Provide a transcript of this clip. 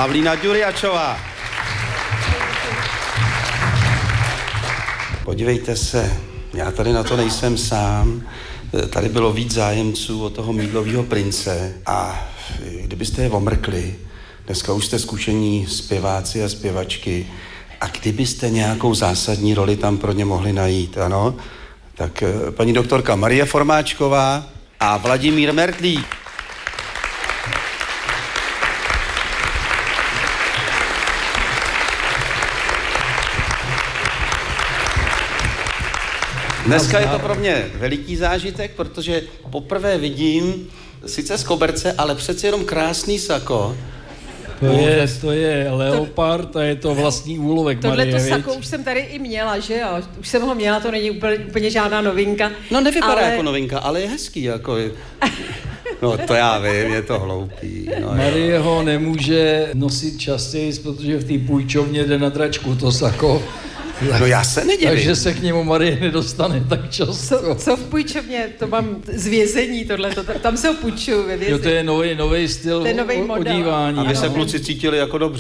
Pavlína Ďuriačová. Podívejte se, já tady na to nejsem sám. Tady bylo víc zájemců o toho Mýdlovýho prince a kdybyste je omrkli, dneska už jste zkušení zpěváci a zpěvačky a kdybyste nějakou zásadní roli tam pro ně mohli najít, ano, tak paní doktorka Marie Formáčková a Vladimír Mertlík. Dneska je to pro mě veliký zážitek, protože poprvé vidím sice z koberce, ale přeci jenom krásný sako. To je leopard a je to vlastní úlovek, Marie, Tohle sako už jsem tady i měla, že jo? Už jsem ho měla, to není úplně žádná novinka. No nevypadá jako novinka, ale je hezký, jako je. No to já vím, je to hloupý. No, Marie ho nemůže nosit častěji, protože v té půjčovně jde na dračku to sako. No já se nedivím. Takže se k němu Marie nedostane tak často. Co v půjčovně? To mám z vězení, tam se ho půjčuju ve vězení. Jo, to je nový styl odívání. Aby se kluci cítili jako dobře.